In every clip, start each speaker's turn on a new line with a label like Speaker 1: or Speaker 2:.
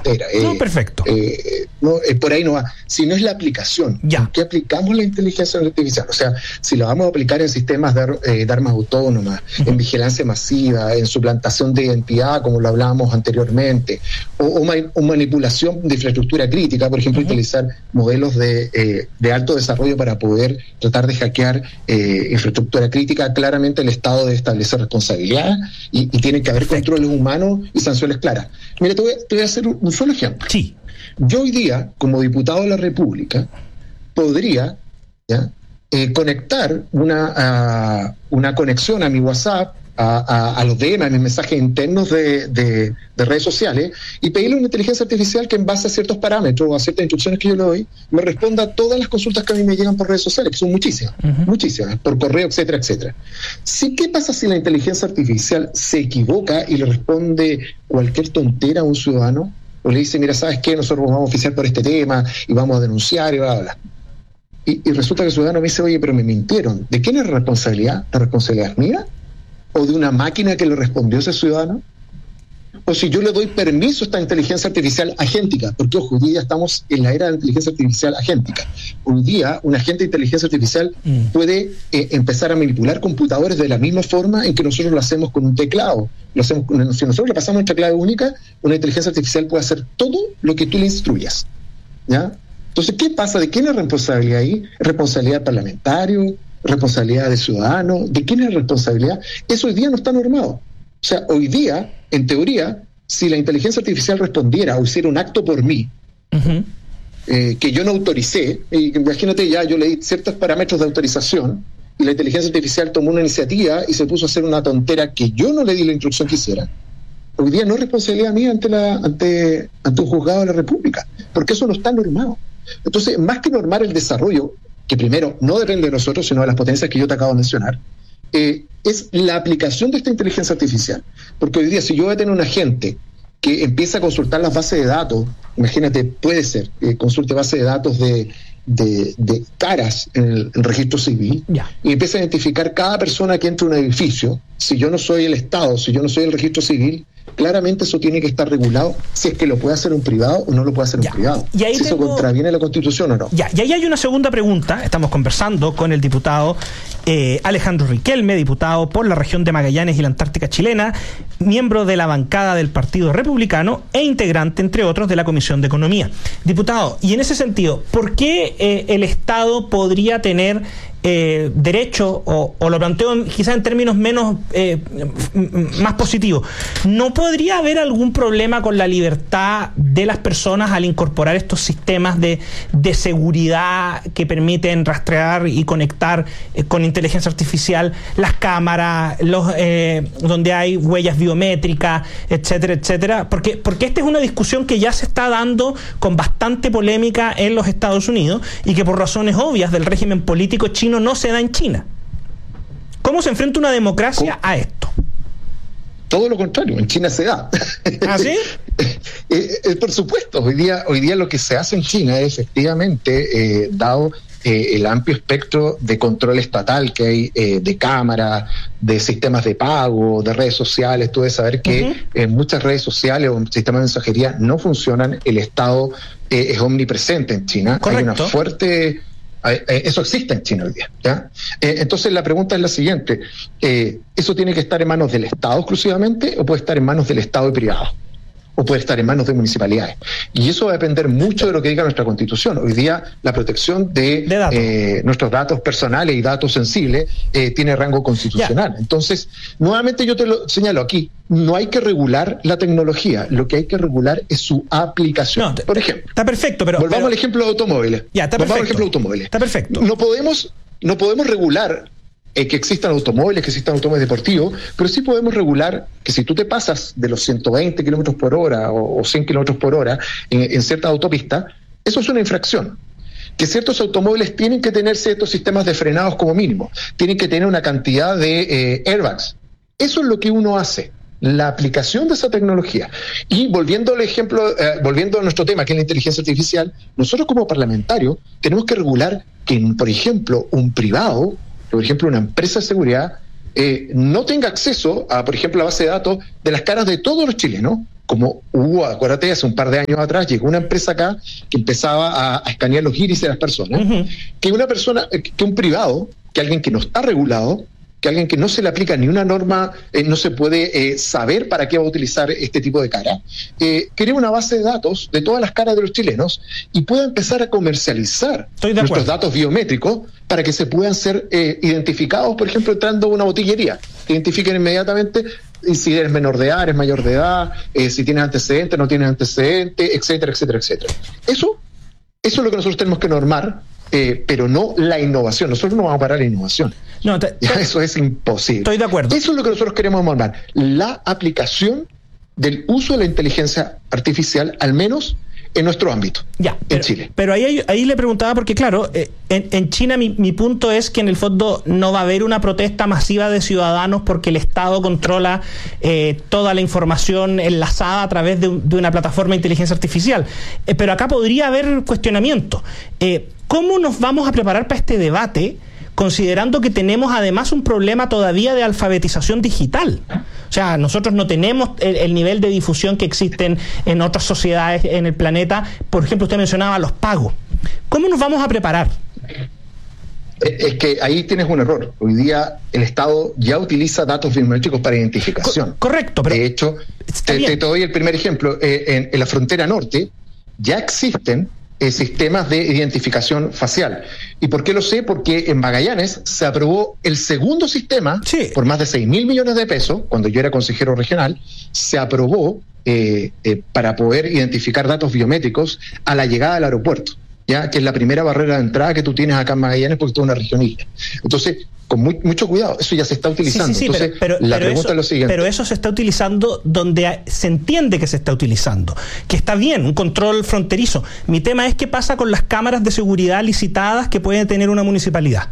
Speaker 1: tontera.
Speaker 2: Perfecto.
Speaker 1: Por ahí no va. Si no es la aplicación. ¿En qué aplicamos la inteligencia artificial? O sea, si la vamos a aplicar en sistemas de armas autónomas, en vigilancia masiva, en suplantación de identidad, como lo hablábamos anteriormente, o manipulación de infraestructura crítica, por ejemplo, utilizar modelos de alto desarrollo para poder tratar de hackear infraestructura crítica, claramente el Estado debe establecer responsabilidad y tiene que haber controles humanos y sanciones claras. Mira, te voy a hacer un solo ejemplo.
Speaker 2: Sí.
Speaker 1: Yo hoy día, como diputado de la República, podría conectar una conexión a mi WhatsApp, a los DM, a mis mensajes internos de redes sociales, y pedirle una inteligencia artificial que en base a ciertos parámetros o a ciertas instrucciones que yo le doy, me responda a todas las consultas que a mí me llegan por redes sociales, que son muchísimas, por correo, etcétera, etcétera. ¿Qué pasa si la inteligencia artificial se equivoca y le responde cualquier tontera a un ciudadano? O le dice, mira, ¿sabes qué? Nosotros vamos a oficiar por este tema y vamos a denunciar y bla, bla, bla. Y resulta que el ciudadano me dice, oye, pero me mintieron. ¿De quién es la responsabilidad? ¿La responsabilidad es mía? ¿O de una máquina que le respondió a ese ciudadano? O si yo le doy permiso a esta inteligencia artificial agéntica, porque ojo, hoy día estamos en la era de la inteligencia artificial agéntica. Hoy día un agente de inteligencia artificial puede empezar a manipular computadores de la misma forma en que nosotros lo hacemos con un teclado. Si nosotros le pasamos nuestra clave única, una inteligencia artificial puede hacer todo lo que tú le instruyas, ¿ya? Entonces, ¿qué pasa? ¿De quién es la responsabilidad ahí? ¿Responsabilidad parlamentario? ¿Responsabilidad de ciudadano? ¿De quién es la responsabilidad? Eso hoy día no está normado. O sea, hoy día, en teoría, si la inteligencia artificial respondiera o hiciera un acto por mí, que yo no autoricé, imagínate, ya yo le di ciertos parámetros de autorización y la inteligencia artificial tomó una iniciativa y se puso a hacer una tontera que yo no le di la instrucción que hiciera, hoy día no es responsabilidad mía ante un juzgado de la República, porque eso no está normado. Entonces, más que normar el desarrollo, que primero no depende de nosotros, sino de las potencias que yo te acabo de mencionar, es la aplicación de esta inteligencia artificial. Porque hoy día, si yo voy a tener un agente que empieza a consultar las bases de datos, imagínate, puede ser, consulte bases de datos de caras en el registro civil, y empieza a identificar cada persona que entra a un edificio. Si yo no soy el Estado, si yo no soy el registro civil, claramente eso tiene que estar regulado, si es que lo puede hacer un privado o no lo puede hacer un privado.
Speaker 2: Y ahí
Speaker 1: si eso contraviene la Constitución o no.
Speaker 2: Y ahí hay una segunda pregunta. Estamos conversando con el diputado Alejandro Riquelme, diputado por la región de Magallanes y la Antártica chilena, miembro de la bancada del Partido Republicano e integrante, entre otros, de la Comisión de Economía. Diputado, y en ese sentido, ¿por qué el Estado podría tener derecho, o lo planteo quizás en términos más positivos, ¿no podría haber algún problema con la libertad de las personas al incorporar estos sistemas de seguridad que permiten rastrear y conectar con inteligencia artificial las cámaras, donde hay huellas biométricas, etcétera, etcétera? Porque esta es una discusión que ya se está dando con bastante polémica en los Estados Unidos y que por razones obvias del régimen político chino no se da en China. ¿Cómo se enfrenta una democracia a esto?
Speaker 1: Todo lo contrario, en China se da.
Speaker 2: ¿Ah, sí?
Speaker 1: Por supuesto, hoy día lo que se hace en China es efectivamente, dado el amplio espectro de control estatal que hay, de cámara, de sistemas de pago, de redes sociales. Tú debes saber que muchas redes sociales o sistemas de mensajería no funcionan. El Estado es omnipresente en China.
Speaker 2: Correcto.
Speaker 1: Hay una fuerte... Eso existe en China hoy día, ¿ya? Entonces la pregunta es la siguiente: ¿eso tiene que estar en manos del Estado exclusivamente o puede estar en manos del Estado y privado? ¿O puede estar en manos de municipalidades? Y eso va a depender mucho de lo que diga nuestra Constitución. Hoy día la protección de nuestros datos personales y datos sensibles tiene rango constitucional. Entonces, nuevamente yo te lo señalo aquí, no hay que regular la tecnología, lo que hay que regular es su aplicación. Por ejemplo,
Speaker 2: está perfecto, pero
Speaker 1: volvamos al ejemplo de automóviles. Volvamos al ejemplo de automóviles.
Speaker 2: Está perfecto.
Speaker 1: No podemos regular que existan automóviles deportivos, pero sí podemos regular que si tú te pasas de los 120 kilómetros por hora o 100 kilómetros por hora en ciertas autopistas, eso es una infracción. Que ciertos automóviles tienen que tener ciertos sistemas de frenados como mínimo, tienen que tener una cantidad de airbags. Eso es lo que uno hace, la aplicación de esa tecnología. Y volviendo al ejemplo, volviendo a nuestro tema, que es la inteligencia artificial, nosotros como parlamentarios tenemos que regular que, por ejemplo, un privado, por ejemplo, una empresa de seguridad, no tenga acceso a, por ejemplo, la base de datos de las caras de todos los chilenos, como hubo, acuérdate, hace un par de años atrás llegó una empresa acá que empezaba a escanear los iris de las personas, que una persona, que un privado, que alguien que no está regulado, que alguien que no se le aplica ni una norma, no se puede saber para qué va a utilizar este tipo de cara, crea una base de datos de todas las caras de los chilenos y pueda empezar a comercializar nuestros datos biométricos para que se puedan ser identificados, por ejemplo, entrando a una botillería. Te identifiquen inmediatamente si eres menor de edad, eres mayor de edad, si tienes antecedentes, no tienes antecedentes, etcétera, etcétera, etcétera. Eso es lo que nosotros tenemos que normar, pero no la innovación. Nosotros no vamos a parar la innovación. No, eso es imposible.
Speaker 2: Estoy de acuerdo.
Speaker 1: Eso es lo que nosotros queremos normar. La aplicación del uso de la inteligencia artificial, al menos en nuestro ámbito, en Chile.
Speaker 2: Pero ahí le preguntaba porque, claro, en China mi punto es que en el fondo no va a haber una protesta masiva de ciudadanos porque el Estado controla toda la información enlazada a través de una plataforma de inteligencia artificial. Pero acá podría haber cuestionamiento. ¿Cómo nos vamos a preparar para este debate, considerando que tenemos además un problema todavía de alfabetización digital? O sea, nosotros no tenemos el nivel de difusión que existen en otras sociedades en el planeta. Por ejemplo, usted mencionaba los pagos. ¿Cómo nos vamos a preparar?
Speaker 1: Es que ahí tienes un error. Hoy día el Estado ya utiliza datos biométricos para identificación.
Speaker 2: Correcto, pero...
Speaker 1: De hecho, te doy el primer ejemplo. En la frontera norte ya existen sistemas de identificación facial. ¿Y por qué lo sé? Porque en Magallanes se aprobó el segundo sistema, por más de 6.000 millones de pesos, cuando yo era consejero regional, se aprobó para poder identificar datos biométricos a la llegada al aeropuerto, ya que es la primera barrera de entrada que tú tienes acá en Magallanes porque es una región isla. Entonces, con mucho cuidado, eso ya se está utilizando. Entonces, la pregunta es lo siguiente.
Speaker 2: Pero eso se está utilizando donde se entiende que se está utilizando, que está bien, un control fronterizo. Mi tema es qué pasa con las cámaras de seguridad licitadas que puede tener una municipalidad.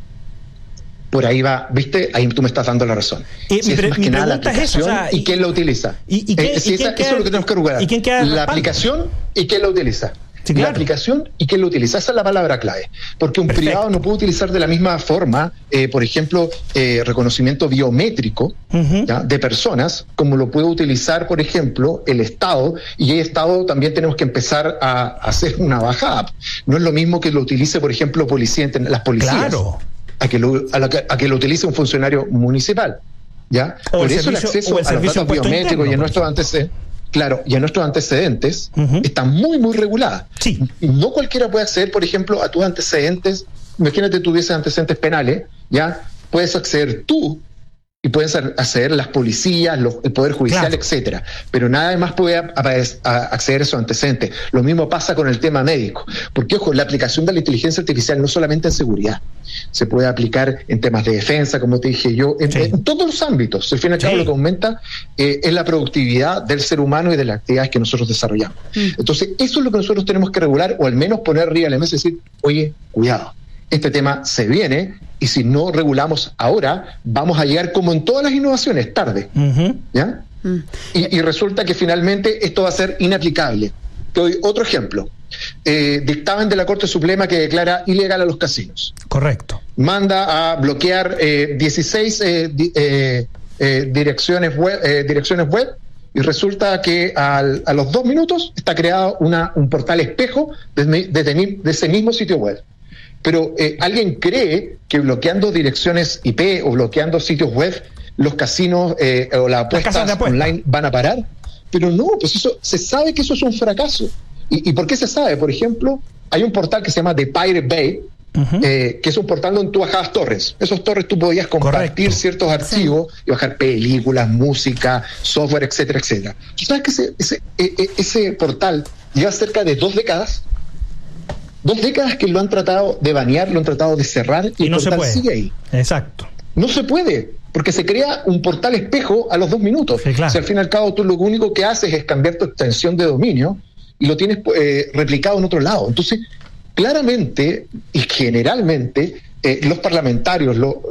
Speaker 1: Por ahí va, ¿viste? Ahí tú me estás dando la razón.
Speaker 2: Si es más que nada la aplicación
Speaker 1: y quién la utiliza. Eso es lo que tenemos que regular.
Speaker 2: ¿Y quién queda
Speaker 1: la aplicación y quién la utiliza.
Speaker 2: Sí, claro.
Speaker 1: La aplicación y quién lo utiliza. Esa es la palabra clave. Porque un privado no puede utilizar de la misma forma, por ejemplo, reconocimiento biométrico de personas, como lo puede utilizar, por ejemplo, el Estado. Y el Estado también tenemos que empezar a hacer una bajada. No es lo mismo que lo utilice, por ejemplo, las policías.
Speaker 2: Claro.
Speaker 1: A que lo utilice un funcionario municipal. ¿Ya? Por eso el acceso a los datos biométricos y en nuestros antecedentes. Claro, y en nuestros antecedentes están muy, muy reguladas.
Speaker 2: Sí.
Speaker 1: No cualquiera puede acceder, por ejemplo, a tus antecedentes. Imagínate, tuvieses antecedentes penales, ¿ya? Puedes acceder tú y pueden acceder las policías, el Poder Judicial, etcétera. Pero nada más puede acceder a esos antecedentes. Lo mismo pasa con el tema médico. Porque, ojo, la aplicación de la inteligencia artificial no solamente en seguridad, se puede aplicar en temas de defensa, como te dije yo, en todos los ámbitos. Al fin y al cabo, lo que aumenta es la productividad del ser humano y de las actividades que nosotros desarrollamos. Entonces, eso es lo que nosotros tenemos que regular, o al menos poner arriba de la mesa y decir, oye, cuidado. Este tema se viene y si no regulamos ahora, vamos a llegar como en todas las innovaciones, tarde. ¿Ya? Y resulta que finalmente esto va a ser inaplicable. Te doy otro ejemplo. Dictamen de la Corte Suprema que declara ilegal a los casinos.
Speaker 2: Correcto.
Speaker 1: Manda a bloquear 16 direcciones web y resulta que a los 2 minutos está creado un portal espejo de ese mismo sitio web. Pero ¿alguien cree que bloqueando direcciones IP o bloqueando sitios web los casinos o las apuestas online van a parar? Pero no, pues eso se sabe que eso es un fracaso. ¿Y por qué se sabe? Por ejemplo, hay un portal que se llama The Pirate Bay, que es un portal donde tú bajabas torrents. Esos torrents tú podías compartir ciertos archivos y bajar películas, música, software, etcétera, etcétera. ¿Tú sabes que ese portal lleva cerca de 2 décadas? 2 décadas que lo han tratado de banear, lo han tratado de cerrar y el
Speaker 2: no
Speaker 1: portal sigue ahí.
Speaker 2: Exacto.
Speaker 1: No se puede, porque se crea un portal espejo a los 2 minutos.
Speaker 2: Sí, claro.
Speaker 1: Si al fin y al cabo tú lo único que haces es cambiar tu extensión de dominio y lo tienes replicado en otro lado. Entonces, claramente y generalmente los parlamentarios,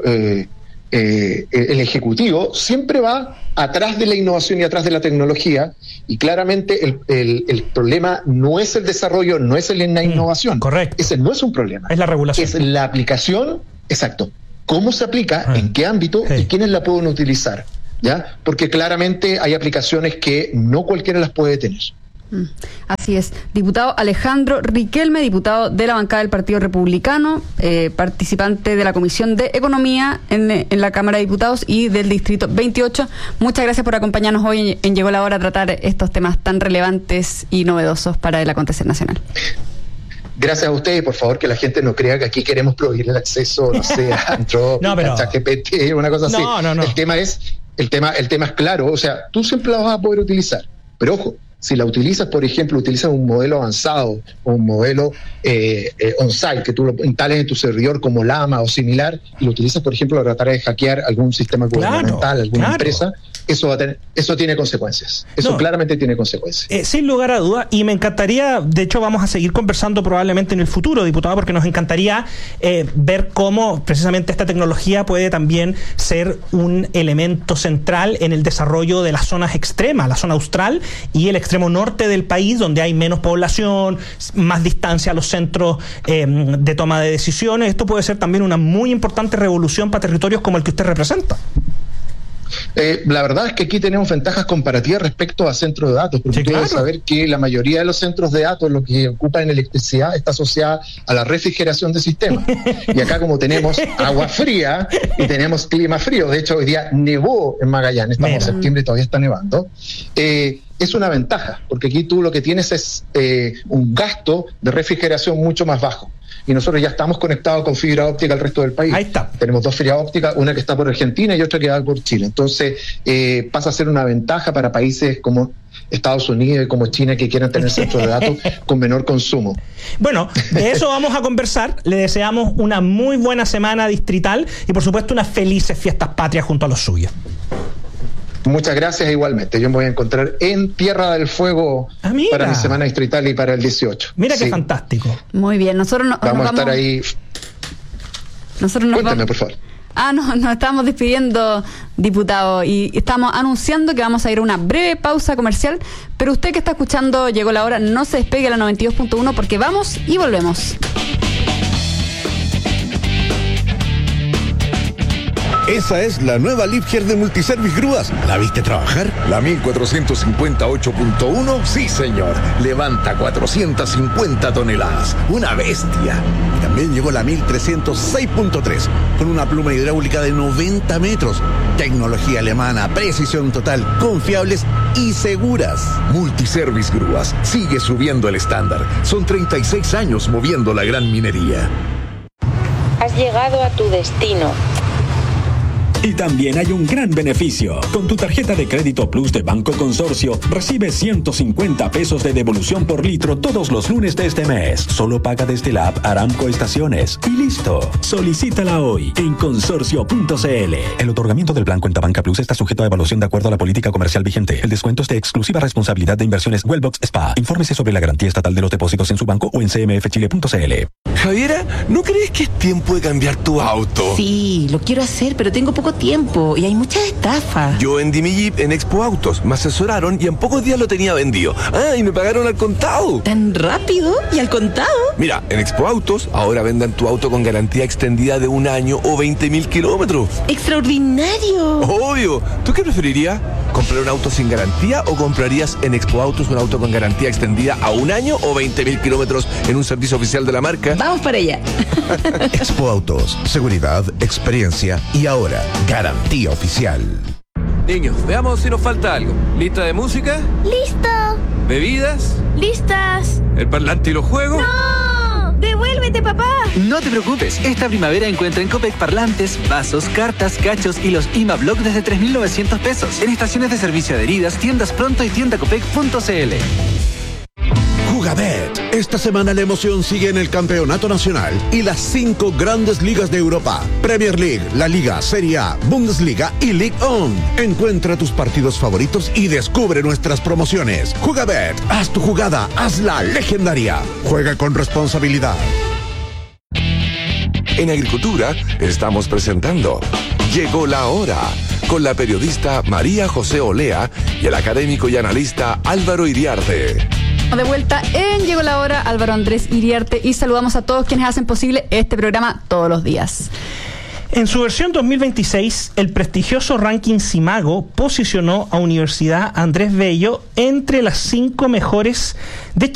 Speaker 1: el Ejecutivo siempre va atrás de la innovación y atrás de la tecnología, y claramente el problema no es el desarrollo, no es la innovación.
Speaker 2: Correcto.
Speaker 1: Ese no es un problema.
Speaker 2: Es la regulación.
Speaker 1: Es la aplicación, exacto. ¿Cómo se aplica? ¿En qué ámbito? ¿Y quiénes la pueden utilizar? ¿ya? Porque claramente hay aplicaciones que no cualquiera las puede tener.
Speaker 3: Así es. Diputado Alejandro Riquelme, diputado de la bancada del Partido Republicano, participante de la Comisión de Economía en la Cámara de Diputados y del Distrito 28. Muchas gracias por acompañarnos hoy en Llegó la Hora a tratar estos temas tan relevantes y novedosos para el acontecer nacional.
Speaker 1: Gracias a ustedes, por favor, que la gente no crea que aquí queremos prohibir el acceso, no sé, a Android, a ChatGPT, una cosa así.
Speaker 2: No.
Speaker 1: El tema es claro, o sea, tú siempre la vas a poder utilizar, pero ojo, si la utilizas, por ejemplo, utilizas un modelo avanzado o un modelo on-site, que tú lo instales en tu servidor como Llama o similar, y lo utilizas, por ejemplo, para tratar de hackear algún sistema gubernamental, alguna empresa, eso tiene consecuencias. Eso claramente tiene consecuencias.
Speaker 2: Sin lugar a duda, y me encantaría, de hecho vamos a seguir conversando probablemente en el futuro, diputado, porque nos encantaría ver cómo precisamente esta tecnología puede también ser un elemento central en el desarrollo de las zonas extremas, la zona austral y el extremo norte del país, donde hay menos población, más distancia a los centros de toma de decisiones. Esto puede ser también una muy importante revolución para territorios como el que usted representa.
Speaker 1: La verdad es que aquí tenemos ventajas comparativas respecto a centros de datos, porque tú debes saber que la mayoría de los centros de datos, lo que ocupan en electricidad, está asociada a la refrigeración de sistemas. Y acá, como tenemos agua fría y tenemos clima frío, de hecho hoy día nevó en Magallanes, estamos en septiembre y todavía está nevando, es una ventaja, porque aquí tú lo que tienes es un gasto de refrigeración mucho más bajo. Y nosotros ya estamos conectados con fibra óptica al resto del país.
Speaker 2: Ahí está.
Speaker 1: Tenemos 2 fibras ópticas, una que está por Argentina y otra que va por Chile. Entonces, pasa a ser una ventaja para países como Estados Unidos y como China, que quieran tener centros de datos con menor consumo.
Speaker 2: Bueno, de eso vamos a conversar. Le deseamos una muy buena semana distrital y, por supuesto, unas felices fiestas patrias junto a los suyos.
Speaker 1: Muchas gracias igualmente. Yo me voy a encontrar en Tierra del Fuego para mi semana distrital y para el 18.
Speaker 2: Mira qué fantástico.
Speaker 3: Muy bien, nosotros
Speaker 1: vamos a estar ahí. Cuéntame, por favor.
Speaker 3: Nos estamos despidiendo, diputado, y estamos anunciando que vamos a ir a una breve pausa comercial, pero usted que está escuchando Llegó la Hora, no se despegue a la 92.1 porque vamos y volvemos.
Speaker 4: Esa es la nueva Liebherr de Multiservice Grúas. ¿La viste trabajar? La 1458.1, sí señor. Levanta 450 toneladas. Una bestia. Y también llegó la 1306.3, con una pluma hidráulica de 90 metros. Tecnología alemana, precisión total, confiables y seguras. Multiservice Grúas sigue subiendo el estándar. Son 36 años moviendo la gran minería.
Speaker 5: Has llegado a tu destino.
Speaker 6: Y también hay un gran beneficio. Con tu tarjeta de crédito Plus de Banco Consorcio, recibes 150 pesos de devolución por litro todos los lunes de este mes. Solo paga desde la app Aramco Estaciones. Y listo. Solicítala hoy en consorcio.cl. El otorgamiento del plan Cuenta Banca Plus está sujeto a evaluación de acuerdo a la política comercial vigente. El descuento es de exclusiva responsabilidad de Inversiones Wellbox SPA. Infórmese sobre la garantía estatal de los depósitos en su banco o en cmfchile.cl.
Speaker 7: Javiera, ¿no crees que es tiempo de cambiar tu auto?
Speaker 8: Sí, lo quiero hacer, pero tengo poco tiempo y hay muchas estafas.
Speaker 7: Yo vendí mi Jeep en Expo Autos, me asesoraron y en pocos días lo tenía vendido. Y me pagaron al contado.
Speaker 8: ¿Tan rápido? ¿Y al contado?
Speaker 7: Mira, en Expo Autos ahora vendan tu auto con garantía extendida de 1 año o 20.000 kilómetros.
Speaker 8: ¡Extraordinario!
Speaker 7: Obvio. ¿Tú qué preferirías? ¿Comprar un auto sin garantía o comprarías en Expo Autos un auto con garantía extendida a 1 año o 20.000 kilómetros en un servicio oficial de la marca?
Speaker 8: Vamos para allá.
Speaker 4: Expo Autos, seguridad, experiencia y ahora garantía oficial.
Speaker 9: Niños, veamos si nos falta algo. ¿Lista de música?
Speaker 10: ¡Listo!
Speaker 9: ¿Bebidas?
Speaker 10: ¡Listas!
Speaker 9: ¿El parlante y los juegos?
Speaker 10: ¡No! ¡Devuélvete, papá!
Speaker 11: No te preocupes, esta primavera encuentra en Copec parlantes, vasos, cartas, cachos y los IMA Block desde 3.900 pesos. En estaciones de servicio adheridas, tiendas Pronto y tiendacopec.cl.
Speaker 4: Jugabet. Esta semana la emoción sigue en el Campeonato Nacional y las 5 grandes ligas de Europa: Premier League, La Liga, Serie A, Bundesliga y Ligue 1. Encuentra tus partidos favoritos y descubre nuestras promociones. Jugabet, haz tu jugada, hazla legendaria. Juega con responsabilidad.
Speaker 7: En Agricultura estamos presentando Llegó la Hora, con la periodista María José Olea y el académico y analista Álvaro Iriarte.
Speaker 3: De vuelta en Llegó la Hora, Álvaro Andrés Iriarte, y saludamos a todos quienes hacen posible este programa todos los días.
Speaker 2: En su versión 2026, el prestigioso ranking Simago posicionó a Universidad Andrés Bello entre las 5 mejores de